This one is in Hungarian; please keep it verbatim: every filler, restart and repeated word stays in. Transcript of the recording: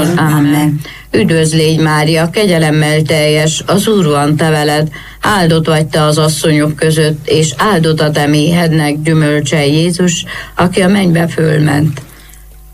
Amen. Üdvözl légy, Mária, kegyelemmel teljes, az Úr van te veled, áldott vagy te az asszonyok között, és áldott a te méhednek gyümölcse Jézus, aki a mennybe fölment.